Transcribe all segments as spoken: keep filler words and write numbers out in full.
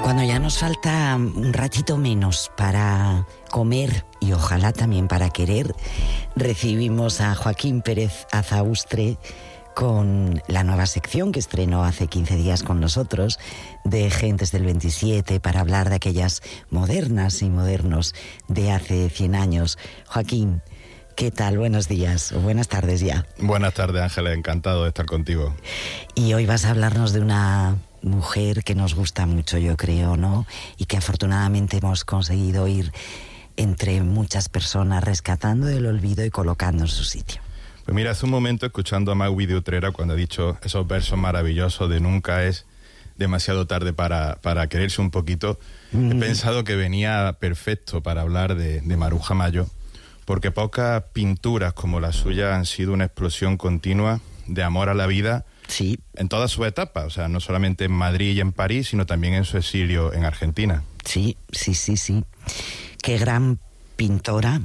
Cuando ya nos falta un ratito menos para comer y ojalá también para querer, recibimos a Joaquín Pérez Azaustre con la nueva sección que estrenó hace quince días con nosotros, de Gentes del veintisiete, para hablar de aquellas modernas y modernos de hace cien años. Joaquín, ¿qué tal? Buenos días, o buenas tardes ya. Buenas tardes, Ángeles, encantado de estar contigo. Y hoy vas a hablarnos de una mujer que nos gusta mucho, yo creo, ¿no? Y que afortunadamente hemos conseguido ir entre muchas personas rescatando del olvido y colocando en su sitio. Pues mira, hace un momento, escuchando a Magui de Utrera, cuando ha dicho esos versos maravillosos de nunca es demasiado tarde para, para quererse un poquito, mm. he pensado que venía perfecto para hablar de, de Maruja Mayo, porque pocas pinturas como la suya han sido una explosión continua de amor a la vida, sí, en todas sus etapas, o sea, no solamente en Madrid y en París, sino también en su exilio en Argentina. Sí, sí, sí, sí. Qué gran pintora.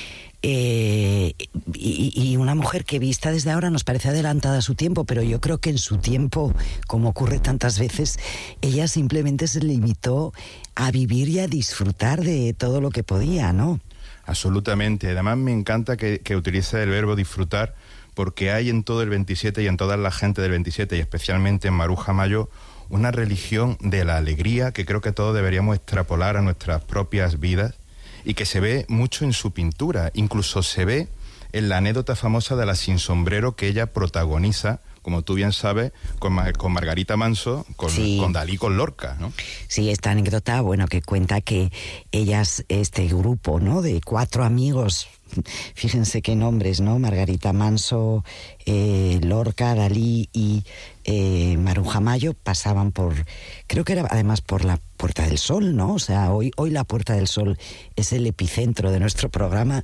Eh, y, y una mujer que vista desde ahora nos parece adelantada a su tiempo, pero yo creo que en su tiempo, como ocurre tantas veces, ella simplemente se limitó a vivir y a disfrutar de todo lo que podía, ¿no? Absolutamente. Además me encanta que, que utilice el verbo disfrutar, porque hay en todo el veintisiete y en toda la gente del veintisiete, y especialmente en Maruja Mayo, una religión de la alegría que creo que todos deberíamos extrapolar a nuestras propias vidas, y que se ve mucho en su pintura. Incluso se ve en la anécdota famosa de la sin sombrero que ella protagoniza, como tú bien sabes, con, con Margarita Manso, con, sí. con Dalí, con Lorca, ¿no? Sí, esta anécdota, bueno, que cuenta que ellas, este grupo, ¿no?, de cuatro amigos, fíjense qué nombres, ¿no? Margarita Manso, eh, Lorca, Dalí y eh, Maruja Mayo pasaban por, creo que era además por la Puerta del Sol, ¿no? O sea, hoy, hoy la Puerta del Sol es el epicentro de nuestro programa,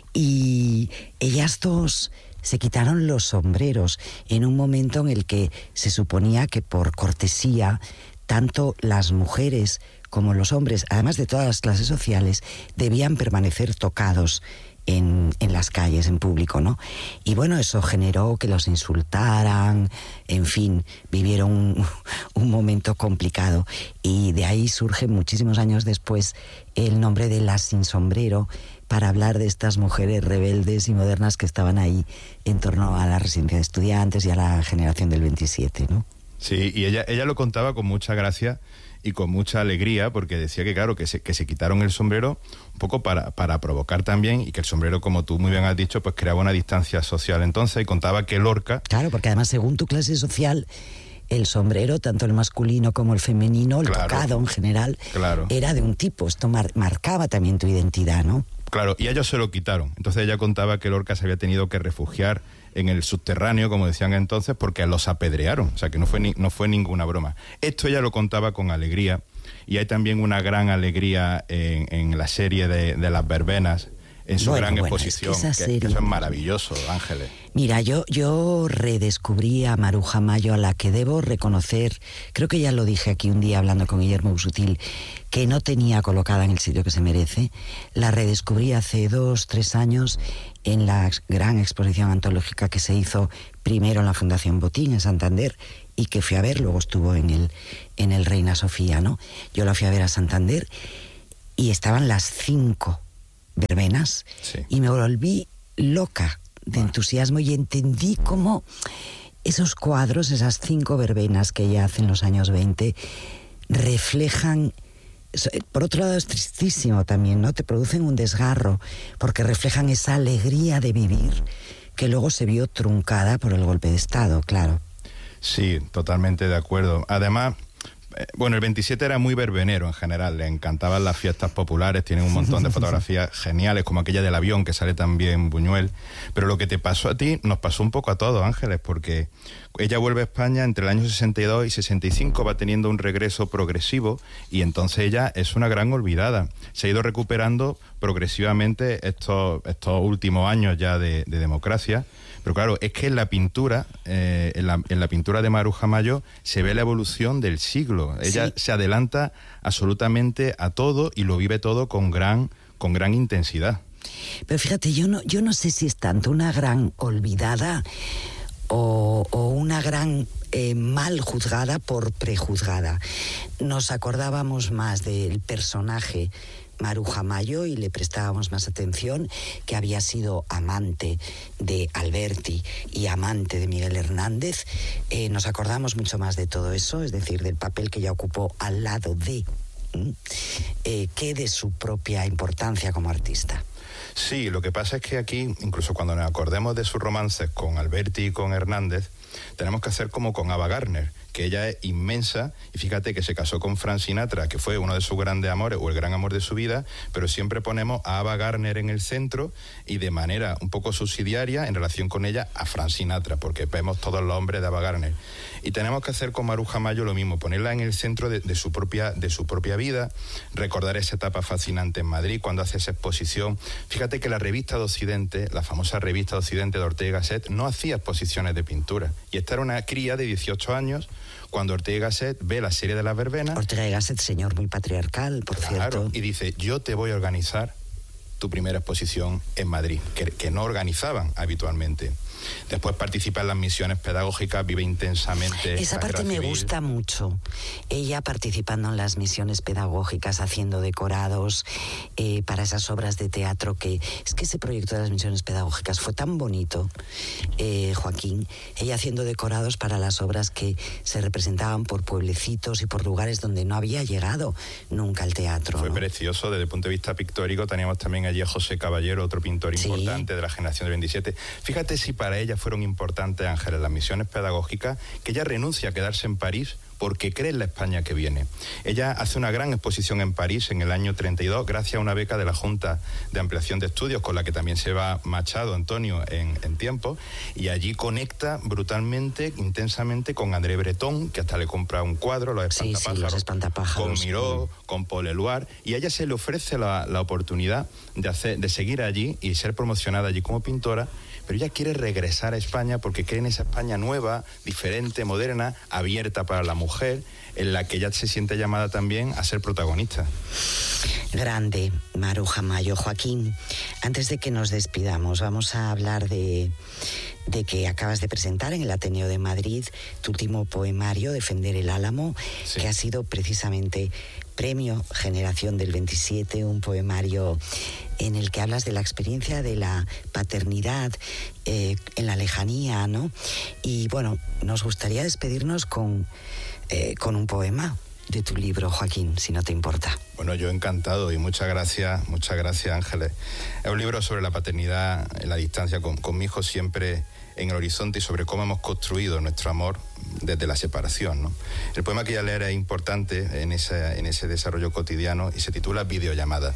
y ellas dos se quitaron los sombreros en un momento en el que se suponía que por cortesía tanto las mujeres como los hombres, además de todas las clases sociales, debían permanecer tocados en, en las calles, en público, ¿no? Y bueno, eso generó que los insultaran, en fin, vivieron un, un momento complicado. Y de ahí surge muchísimos años después el nombre de las sin sombrero, para hablar de estas mujeres rebeldes y modernas que estaban ahí en torno a la residencia de estudiantes y a la generación del veintisiete, ¿no? Sí, y ella, ella lo contaba con mucha gracia y con mucha alegría, porque decía que claro, que se, que se quitaron el sombrero un poco para, para provocar también, y que el sombrero, como tú muy bien has dicho, pues creaba una distancia social. Entonces, y contaba que Lorca... Claro, porque además según tu clase social, el sombrero, tanto el masculino como el femenino, el claro, tocado en general, claro. era de un tipo. Esto mar, marcaba también tu identidad, ¿no? Claro, y ellos se lo quitaron. Entonces ella contaba que Lorca se había tenido que refugiar en el subterráneo, como decían entonces, porque los apedrearon. O sea, que no fue, ni, no fue ninguna broma. Esto ella lo contaba con alegría, y hay también una gran alegría en, en la serie de, de las verbenas, en su bueno, gran bueno, exposición, es que, esa serie... que eso es maravilloso, Ángeles. Mira, yo, yo redescubrí a Maruja Mayo, a la que debo reconocer, creo que ya lo dije aquí un día hablando con Guillermo Busutil, que no tenía colocada en el sitio que se merece. La redescubrí hace dos, tres años en la gran exposición antológica que se hizo primero en la Fundación Botín, en Santander, y que fui a ver, luego estuvo en el, en el Reina Sofía, ¿no? Yo la fui a ver a Santander y estaban las cinco verbenas, sí. Y me volví loca de entusiasmo y entendí cómo esos cuadros, esas cinco verbenas que ella hace en los años veinte, reflejan, por otro lado es tristísimo también, ¿no? Te producen un desgarro, porque reflejan esa alegría de vivir que luego se vio truncada por el golpe de Estado, claro. Sí, totalmente de acuerdo. Además, bueno, el veintisiete era muy verbenero en general, le encantaban las fiestas populares, tienen un montón de fotografías geniales, como aquella del avión que sale también Buñuel, pero lo que te pasó a ti nos pasó un poco a todos, Ángeles, porque ella vuelve a España entre el año sesenta y dos y sesenta y cinco, va teniendo un regreso progresivo, y entonces ella es una gran olvidada. Se ha ido recuperando progresivamente estos, estos últimos años ya de, de democracia. Pero claro, es que en la pintura, eh, en, la, en la pintura de Maruja Mayo se ve la evolución del siglo. Ella sí. se adelanta absolutamente a todo y lo vive todo con gran, con gran intensidad. Pero fíjate, yo no, yo no sé si es tanto una gran olvidada o, o una gran eh, mal juzgada por prejuzgada. Nos acordábamos más del personaje Maruja Mayo y le prestábamos más atención, que había sido amante de Alberti y amante de Miguel Hernández. Eh, nos acordamos mucho más de todo eso, es decir, del papel que ella ocupó al lado de, eh, que de su propia importancia como artista. Sí, lo que pasa es que aquí, incluso cuando nos acordemos de sus romances con Alberti y con Hernández, tenemos que hacer como con Ava Gardner, que ella es inmensa, y fíjate que se casó con Frank Sinatra, que fue uno de sus grandes amores, o el gran amor de su vida, pero siempre ponemos a Ava Gardner en el centro, y de manera un poco subsidiaria, en relación con ella, a Frank Sinatra, porque vemos todos los hombres de Ava Gardner. Y tenemos que hacer con Maruja Mayo lo mismo, ponerla en el centro de, de, su propia, de su propia vida, recordar esa etapa fascinante en Madrid, cuando hace esa exposición. Fíjate que la revista de Occidente, la famosa revista de Occidente de Ortega y Gasset, no hacía exposiciones de pintura, y esta era una cría de dieciocho años, cuando Ortega y Gasset ve la serie de las verbenas. Ortega y Gasset, señor muy patriarcal, por claro, cierto. Y dice, yo te voy a organizar tu primera exposición en Madrid, que, que no organizaban habitualmente. Después participa en las misiones pedagógicas, vive intensamente. Esa parte me civil. gusta mucho. Ella participando en las misiones pedagógicas, haciendo decorados eh, para esas obras de teatro, que es que ese proyecto de las misiones pedagógicas fue tan bonito, eh, Joaquín. Ella haciendo decorados para las obras que se representaban por pueblecitos y por lugares donde no había llegado nunca el teatro. Fue ¿no? precioso. Desde el punto de vista pictórico teníamos también allí a José Caballero, otro pintor sí. importante de la generación del veintisiete. Fíjate si para ella fueron importantes, Ángeles, las misiones pedagógicas, que ella renuncia a quedarse en París porque cree en la España que viene. Ella hace una gran exposición en París en el año treinta y dos, gracias a una beca de la Junta de Ampliación de Estudios, con la que también se va Machado, Antonio, en, en tiempo, y allí conecta brutalmente, intensamente con André Breton, que hasta le compra un cuadro, Los Espantapájaros, sí, sí, los espantapájaros. con Miró, con Paul Eluard, y a ella se le ofrece la, la oportunidad de, hacer, de seguir allí y ser promocionada allí como pintora, pero ella quiere regresar a España porque cree en esa España nueva, diferente, moderna, abierta para la mujer, en la que ella se siente llamada también a ser protagonista. Grande, Maruja Mayo. Joaquín, antes de que nos despidamos, vamos a hablar de, de que acabas de presentar en el Ateneo de Madrid tu último poemario, Defender el Álamo, sí. que ha sido precisamente Premio Generación del veintisiete, un poemario en el que hablas de la experiencia de la paternidad eh, en la lejanía, ¿no? Y bueno, nos gustaría despedirnos con, eh, con un poema de tu libro, Joaquín, si no te importa. Bueno, yo encantado y muchas gracias, muchas gracias, Ángeles. Es un libro sobre la paternidad en la distancia, con, con mi hijo siempre en el horizonte, y sobre cómo hemos construido nuestro amor desde la separación, ¿no? El poema que voy a leer es importante en ese, en ese desarrollo cotidiano y se titula Videollamada.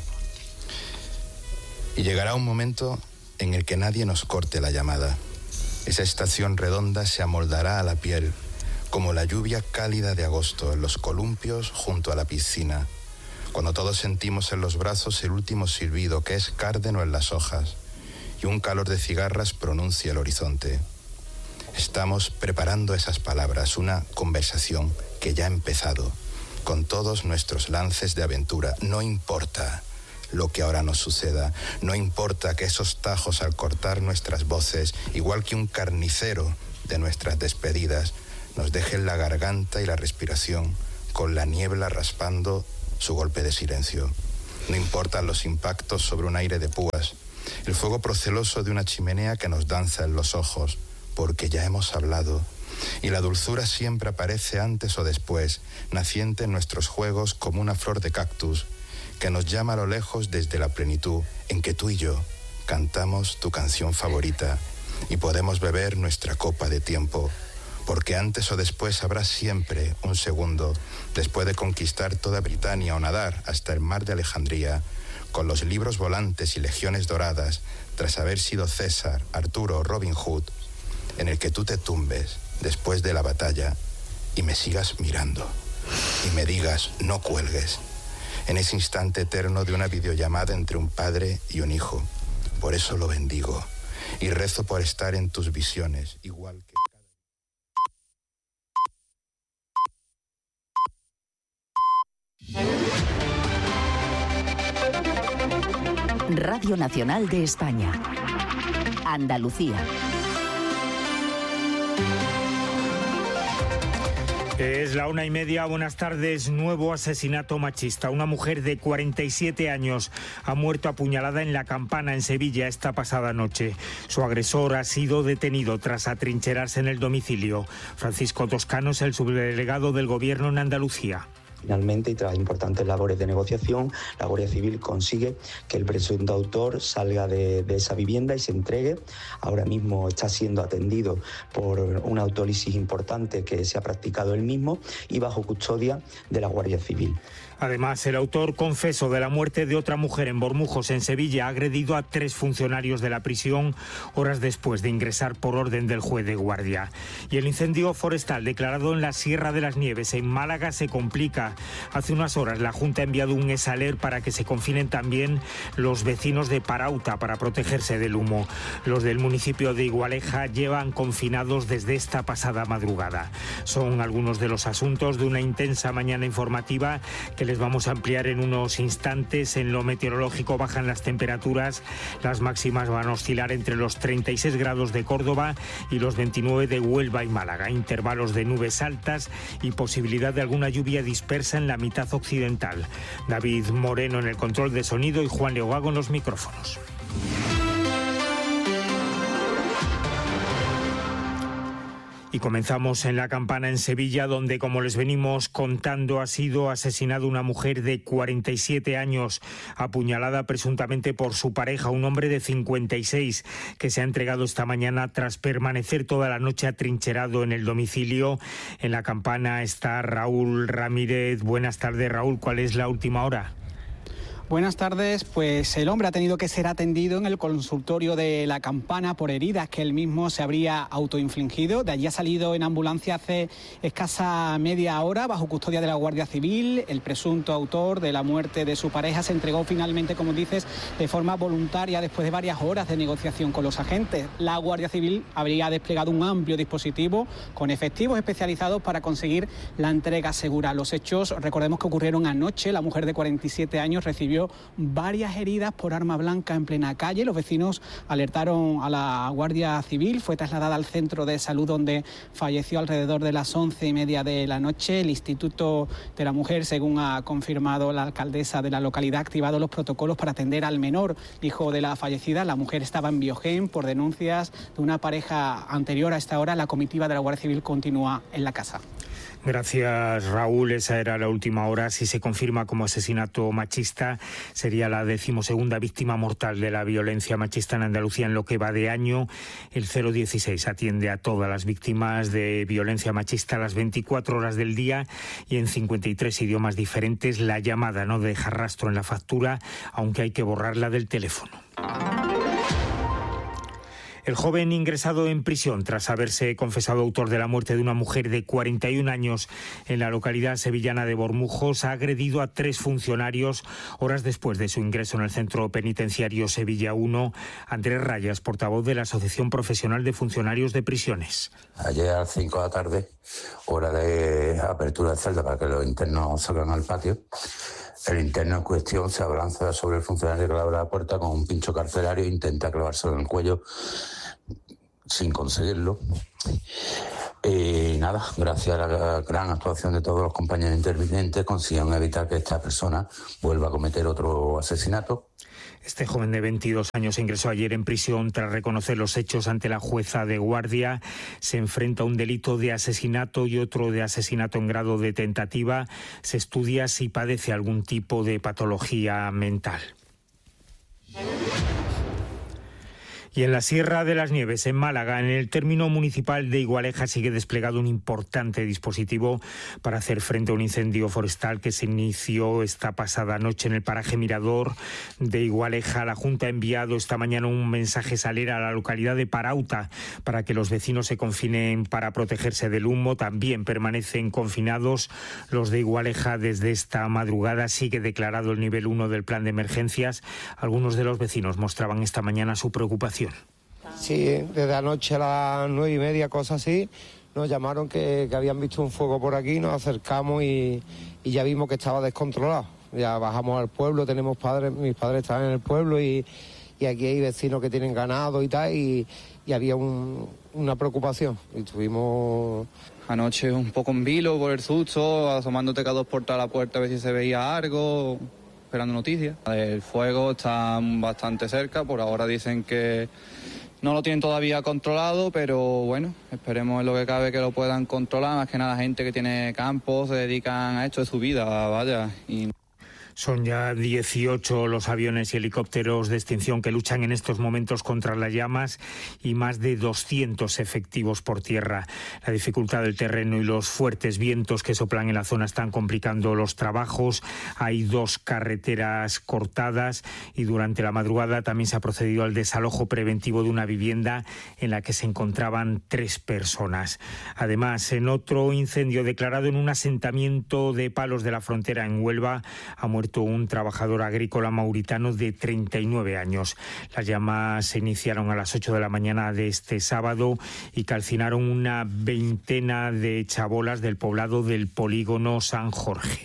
Y llegará un momento en el que nadie nos corte la llamada. Esa estación redonda se amoldará a la piel, como la lluvia cálida de agosto en los columpios junto a la piscina, cuando todos sentimos en los brazos el último silbido que es cárdeno en las hojas y un calor de cigarras pronuncia el horizonte. Estamos preparando esas palabras, una conversación que ya ha empezado, con todos nuestros lances de aventura. No importa lo que ahora nos suceda, no importa que esos tajos al cortar nuestras voces, igual que un carnicero de nuestras despedidas, nos dejen la garganta y la respiración con la niebla raspando su golpe de silencio. No importan los impactos sobre un aire de púas, el fuego proceloso de una chimenea que nos danza en los ojos, porque ya hemos hablado, y la dulzura siempre aparece antes o después, naciente en nuestros juegos como una flor de cactus, que nos llama a lo lejos desde la plenitud en que tú y yo cantamos tu canción favorita y podemos beber nuestra copa de tiempo, porque antes o después habrá siempre un segundo, después de conquistar toda Britania o nadar hasta el mar de Alejandría, con los libros volantes y legiones doradas, tras haber sido César, Arturo o Robin Hood, en el que tú te tumbes después de la batalla y me sigas mirando y me digas no cuelgues, en ese instante eterno de una videollamada entre un padre y un hijo. Por eso lo bendigo y rezo por estar en tus visiones, igual que... Radio Nacional de España. Andalucía. Es la una y media, buenas tardes. Nuevo asesinato machista. Una mujer de cuarenta y siete años ha muerto apuñalada en La Campana, en Sevilla, esta pasada noche. Su agresor ha sido detenido tras atrincherarse en el domicilio. Francisco Toscano es el subdelegado del Gobierno en Andalucía. Finalmente, y tras importantes labores de negociación, la Guardia Civil consigue que el presunto autor salga de, de esa vivienda y se entregue. Ahora mismo está siendo atendido por una autólisis importante que se ha practicado él mismo y bajo custodia de la Guardia Civil. Además, el autor confeso de la muerte de otra mujer en Bormujos, en Sevilla, ha agredido a tres funcionarios de la prisión horas después de ingresar por orden del juez de guardia. Y el incendio forestal declarado en la Sierra de las Nieves, en Málaga, se complica. Hace unas horas la Junta ha enviado un esaler para que se confinen también los vecinos de Parauta para protegerse del humo. Los del municipio de Igualeja llevan confinados desde esta pasada madrugada. Son algunos de los asuntos de una intensa mañana informativa que les vamos a ampliar en unos instantes. En lo meteorológico bajan las temperaturas, las máximas van a oscilar entre los treinta y seis grados de Córdoba y los veintinueve de Huelva y Málaga. Intervalos de nubes altas y posibilidad de alguna lluvia dispersa en la mitad occidental. David Moreno en el control de sonido y Juan Leogago en los micrófonos. Y comenzamos en La Campana, en Sevilla, donde, como les venimos contando, ha sido asesinada una mujer de cuarenta y siete años, apuñalada presuntamente por su pareja, un hombre de cincuenta y seis, que se ha entregado esta mañana tras permanecer toda la noche atrincherado en el domicilio. En La Campana está Raúl Ramírez. Buenas tardes, Raúl. ¿Cuál es la última hora? Buenas tardes. Pues el hombre ha tenido que ser atendido en el consultorio de La Campana por heridas que él mismo se habría autoinfligido. De allí ha salido en ambulancia hace escasa media hora bajo custodia de la Guardia Civil. El presunto autor de la muerte de su pareja se entregó finalmente, como dices, de forma voluntaria después de varias horas de negociación con los agentes. La Guardia Civil habría desplegado un amplio dispositivo con efectivos especializados para conseguir la entrega segura. Los hechos, recordemos que ocurrieron anoche. La mujer de cuarenta y siete años recibió varias heridas por arma blanca en plena calle. Los vecinos alertaron a la Guardia Civil. Fue trasladada al centro de salud, donde falleció alrededor de las once y media de la noche. El Instituto de la Mujer, según ha confirmado la alcaldesa de la localidad, ha activado los protocolos para atender al menor hijo de la fallecida. La mujer estaba en Biogen por denuncias de una pareja anterior. A esta hora la comitiva de la Guardia Civil continúa en la casa. Gracias, Raúl. Esa era la última hora. Si se confirma como asesinato machista, sería la decimosegunda víctima mortal de la violencia machista en Andalucía en lo que va de año. El cero dieciséis atiende a todas las víctimas de violencia machista a las veinticuatro horas del día y en cincuenta y tres idiomas diferentes. La llamada no deja rastro en la factura, aunque hay que borrarla del teléfono. El joven ingresado en prisión tras haberse confesado autor de la muerte de una mujer de cuarenta y un años en la localidad sevillana de Bormujos ha agredido a tres funcionarios horas después de su ingreso en el centro penitenciario Sevilla uno. Andrés Rayas, portavoz de la Asociación Profesional de Funcionarios de Prisiones. Ayer a las cinco de la tarde, hora de apertura de celda para que los internos salgan al patio, el interno en cuestión se abalanza sobre el funcionario que le abre la puerta con un pincho carcelario e intenta clavárselo en el cuello sin conseguirlo. Y nada, gracias a la gran actuación de todos los compañeros intervinientes consiguieron evitar que esta persona vuelva a cometer otro asesinato. Este joven de veintidós años ingresó ayer en prisión tras reconocer los hechos ante la jueza de guardia. Se enfrenta a un delito de asesinato y otro de asesinato en grado de tentativa. Se estudia si padece algún tipo de patología mental. Y en la Sierra de las Nieves, en Málaga, en el término municipal de Igualeja, sigue desplegado un importante dispositivo para hacer frente a un incendio forestal que se inició esta pasada noche en el paraje Mirador de Igualeja. La Junta ha enviado esta mañana un mensaje salera a la localidad de Parauta para que los vecinos se confinen para protegerse del humo. También permanecen confinados los de Igualeja desde esta madrugada. Sigue declarado el nivel uno del plan de emergencias. Algunos de los vecinos mostraban esta mañana su preocupación. Sí, desde anoche a las nueve y media, cosas así, nos llamaron que, que habían visto un fuego por aquí, nos acercamos y, y ya vimos que estaba descontrolado. Ya bajamos al pueblo, tenemos padres, mis padres están en el pueblo y, y aquí hay vecinos que tienen ganado y tal, y, y había un, una preocupación. Y estuvimos Anoche un poco en vilo por el susto, asomándote cada dos puertas a la puerta a ver si se veía algo, esperando noticias. El fuego está bastante cerca, por ahora dicen que no lo tienen todavía controlado, pero bueno, esperemos en lo que cabe que lo puedan controlar. Más que nada gente que tiene campos, se dedican a esto de su vida, vaya. Y... Son ya dieciocho los aviones y helicópteros de extinción que luchan en estos momentos contra las llamas y más de doscientos efectivos por tierra. La dificultad del terreno y los fuertes vientos que soplan en la zona están complicando los trabajos. Hay dos carreteras cortadas y durante la madrugada también se ha procedido al desalojo preventivo de una vivienda en la que se encontraban tres personas. Además, en otro incendio declarado en un asentamiento de Palos de la Frontera en Huelva, ha muerto un trabajador agrícola mauritano de treinta y nueve años. Las llamas se iniciaron a las ocho de la mañana de este sábado y calcinaron una veintena de chabolas del poblado del polígono San Jorge.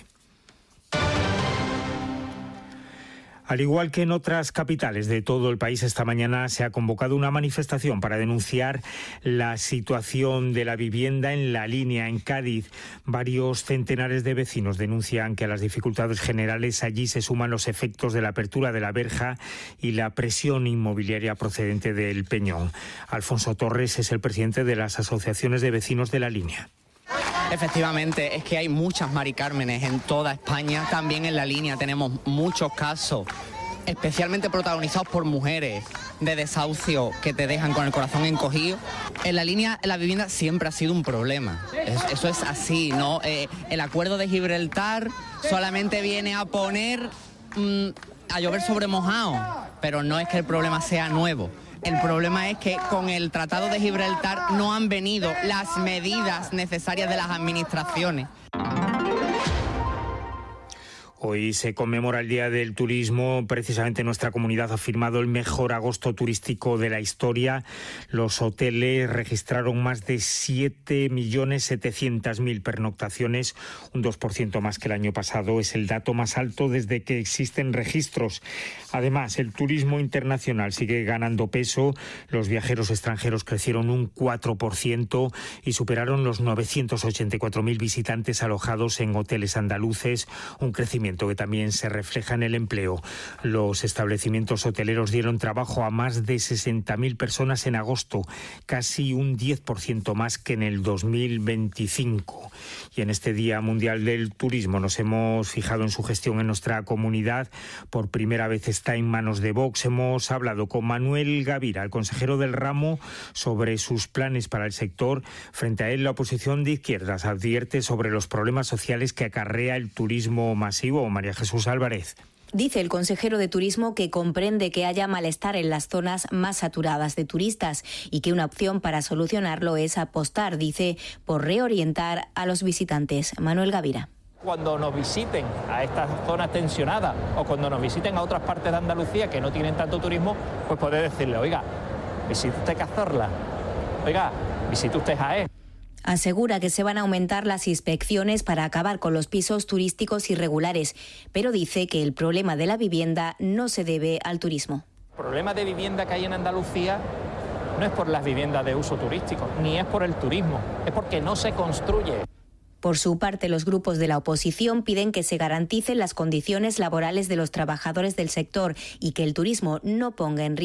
Al igual que en otras capitales de todo el país, esta mañana se ha convocado una manifestación para denunciar la situación de la vivienda en La Línea, en Cádiz. Varios centenares de vecinos denuncian que a las dificultades generales allí se suman los efectos de la apertura de la verja y la presión inmobiliaria procedente del Peñón. Alfonso Torres es el presidente de las asociaciones de vecinos de La Línea. Efectivamente, es que hay muchas Mari Cármenes en toda España, también en La Línea tenemos muchos casos, especialmente protagonizados por mujeres de desahucio que te dejan con el corazón encogido. En La Línea la vivienda siempre ha sido un problema, eso es así, ¿no? Eh, el acuerdo de Gibraltar solamente viene a poner mmm, a llover sobre mojado, pero no es que el problema sea nuevo. El problema es que con el Tratado de Gibraltar no han venido las medidas necesarias de las administraciones. Hoy se conmemora el Día del Turismo. Precisamente nuestra comunidad ha firmado el mejor agosto turístico de la historia. Los hoteles registraron más de siete millones setecientas mil pernoctaciones, un dos por ciento más que el año pasado. Es el dato más alto desde que existen registros. Además, el turismo internacional sigue ganando peso. Los viajeros extranjeros crecieron un cuatro por ciento y superaron los novecientos ochenta y cuatro mil visitantes alojados en hoteles andaluces, un crecimiento que también se refleja en el empleo. Los establecimientos hoteleros dieron trabajo a más de sesenta mil personas en agosto, casi un diez por ciento más que en el dos mil veinticinco. Y en este Día Mundial del Turismo nos hemos fijado en su gestión en nuestra comunidad. Por primera vez está en manos de Vox. Hemos hablado con Manuel Gavira, el consejero del ramo, sobre sus planes para el sector. Frente a él, la oposición de izquierdas advierte sobre los problemas sociales que acarrea el turismo masivo. María Jesús Álvarez. Dice el consejero de Turismo que comprende que haya malestar en las zonas más saturadas de turistas y que una opción para solucionarlo es apostar, dice, por reorientar a los visitantes. Manuel Gavira. Cuando nos visiten a estas zonas tensionadas o cuando nos visiten a otras partes de Andalucía que no tienen tanto turismo, pues poder decirle, oiga, visite usted Cazorla, oiga, visite usted Jaén. Asegura que se van a aumentar las inspecciones para acabar con los pisos turísticos irregulares, pero dice que el problema de la vivienda no se debe al turismo. El problema de vivienda que hay en Andalucía no es por las viviendas de uso turístico, ni es por el turismo, es porque no se construye. Por su parte, los grupos de la oposición piden que se garanticen las condiciones laborales de los trabajadores del sector y que el turismo no ponga en riesgo